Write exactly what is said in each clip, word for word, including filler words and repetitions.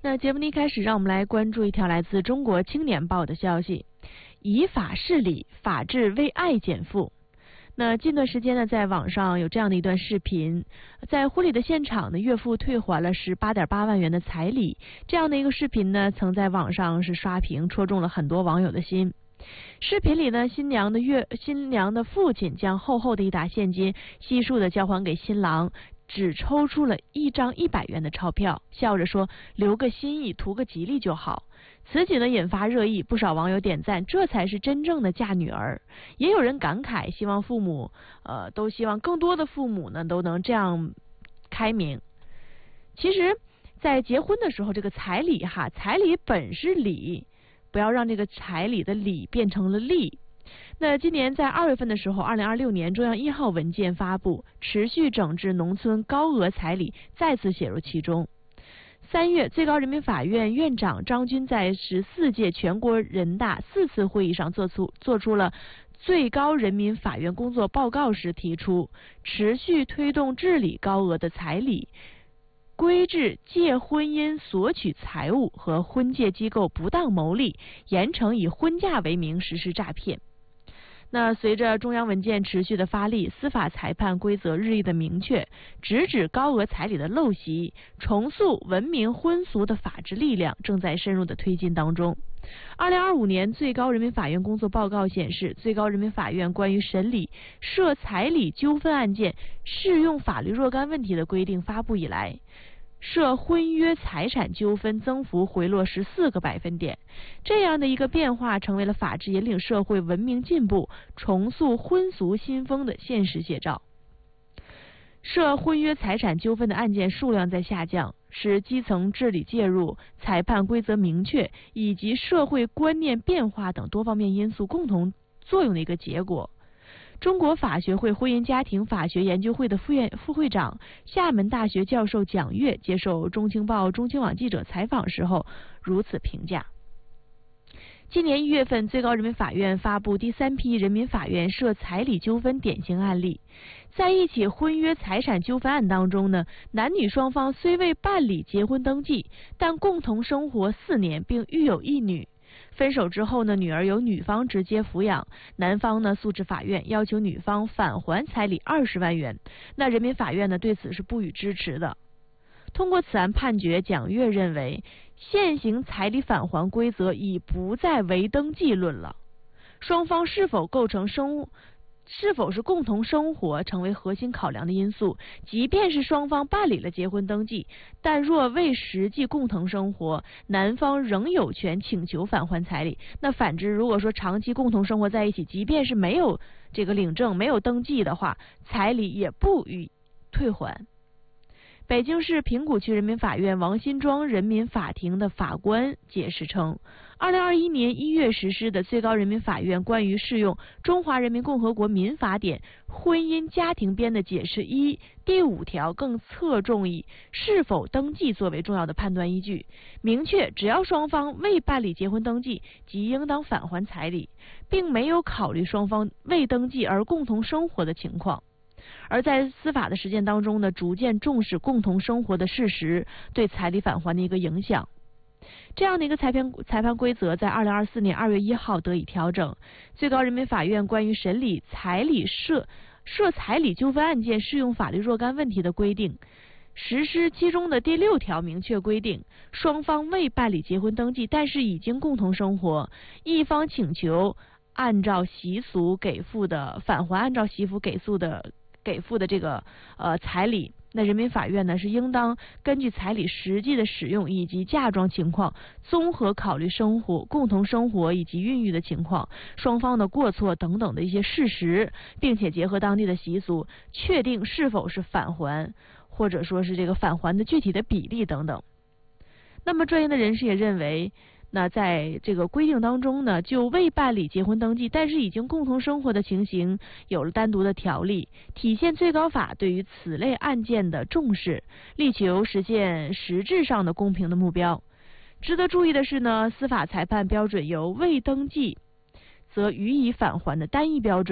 那节目的一开始，让我们来关注一条来自中国青年报的消息：以法治理，法治为爱减负。那近段时间呢，在网上有这样的一段视频，在婚礼的现场呢，岳父退还了十八点八万元的彩礼。这样的一个视频呢，曾在网上是刷屏，戳中了很多网友的心。视频里呢，新娘的岳新娘的父亲将厚厚的一沓现金悉数的交还给新郎，只抽出了一张一百元的钞票，笑着说留个心意，图个吉利就好。此举呢引发热议，不少网友点赞，这才是真正的嫁女儿。也有人感慨，希望父母呃都希望更多的父母呢都能这样开明。其实在结婚的时候，这个彩礼哈，彩礼本是礼，不要让这个彩礼的礼变成了利。那今年在二月份的时候，二零二六年中央一号文件发布，持续整治农村高额彩礼再次写入其中。三月，最高人民法院院长张军在十四届全国人大四次会议上做出做出了最高人民法院工作报告时提出，持续推动治理高额的彩礼，规制借婚姻索取财物和婚介机构不当牟利，严惩以婚嫁为名实施诈骗。那随着中央文件持续的发力，司法裁判规则日益的明确，直指高额彩礼的陋习，重塑文明婚俗的法治力量正在深入的推进当中。二零二五年最高人民法院工作报告显示，最高人民法院关于审理涉彩礼纠纷案件适用法律若干问题的规定发布以来，涉婚约财产纠纷增幅回落十四个百分点，这样的一个变化成为了法治引领社会文明进步、重塑婚俗新风的现实写照。涉婚约财产纠纷的案件数量在下降，是基层治理介入、裁判规则明确以及社会观念变化等多方面因素共同作用的一个结果。中国法学会婚姻家庭法学研究会的副院副会长、厦门大学教授蒋越接受中青报、中青网记者采访时候如此评价。今年一月份，最高人民法院发布第三批人民法院涉彩礼纠纷典型案例。在一起婚约财产纠纷案当中呢，男女双方虽未办理结婚登记，但共同生活四年，并育有一女。分手之后呢，女儿由女方直接抚养，男方呢诉至法院，要求女方返还彩礼二十万元。那人民法院呢对此是不予支持的。通过此案判决，蒋越认为，现行彩礼返还规则已不再为登记论了，双方是否构成生是否是共同生活成为核心考量的因素。即便是双方办理了结婚登记，但若未实际共同生活，男方仍有权请求返还彩礼。那反之，如果说长期共同生活在一起，即便是没有这个领证、没有登记的话，彩礼也不予退还。北京市平谷区人民法院王辛庄人民法庭的法官解释称，二零二一年一月实施的最高人民法院关于适用《中华人民共和国民法典》婚姻家庭编的解释一第五条更侧重以是否登记作为重要的判断依据，明确只要双方未办理结婚登记，即应当返还彩礼，并没有考虑双方未登记而共同生活的情况。而在司法的实践当中呢，逐渐重视共同生活的事实对彩礼返还的一个影响。这样的一个裁判裁判规则在二零二四年二月一号得以调整。最高人民法院关于审理彩礼涉涉彩礼纠纷案件适用法律若干问题的规定实施其中的第六条明确规定，双方未办理结婚登记，但是已经共同生活，一方请求按照习俗给付的返还按照习俗给付的给付的这个呃彩礼，那人民法院呢是应当根据彩礼实际的使用以及嫁妆情况，综合考虑生活共同生活以及孕育的情况、双方的过错等等的一些事实，并且结合当地的习俗，确定是否是返还，或者说是这个返还的具体的比例等等。那么专业的人士也认为，那在这个规定当中呢，就未办理结婚登记但是已经共同生活的情形有了单独的条例，体现最高法对于此类案件的重视，力求实现实质上的公平的目标。值得注意的是呢，司法裁判标准由未登记则予以返还的单一标准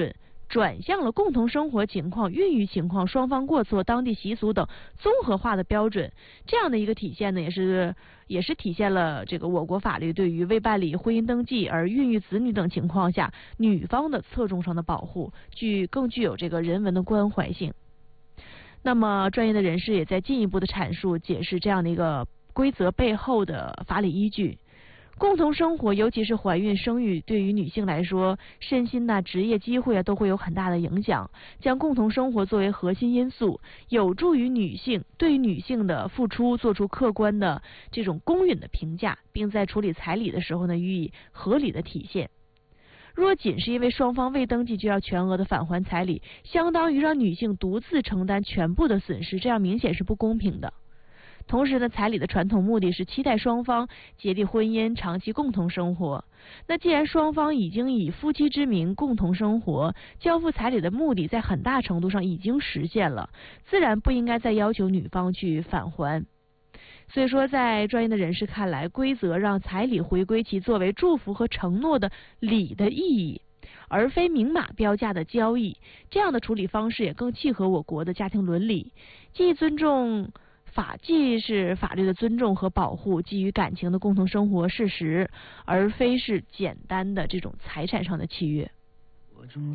转向了共同生活情况、孕育情况、双方过错、当地习俗等综合化的标准。这样的一个体现呢，也是也是体现了这个我国法律对于未办理婚姻登记而孕育子女等情况下女方的侧重上的保护，具更具有这个人文的关怀性。那么专业的人士也在进一步的阐述解释这样的一个规则背后的法理依据。共同生活，尤其是怀孕生育，对于女性来说，身心呐、职业机会啊，都会有很大的影响。将共同生活作为核心因素，有助于女性对于女性的付出做出客观的这种公允的评价，并在处理彩礼的时候呢，予以合理的体现。若仅是因为双方未登记就要全额的返还彩礼，相当于让女性独自承担全部的损失，这样明显是不公平的。同时呢，彩礼的传统目的是期待双方结缔婚姻，长期共同生活。那既然双方已经以夫妻之名共同生活，交付彩礼的目的在很大程度上已经实现了，自然不应该再要求女方去返还。所以说，在专业的人士看来，规则让彩礼回归其作为祝福和承诺的礼的意义，而非明码标价的交易。这样的处理方式也更契合我国的家庭伦理，既尊重法既是法律的尊重和保护基于感情的共同生活事实，而非是简单的这种财产上的契约。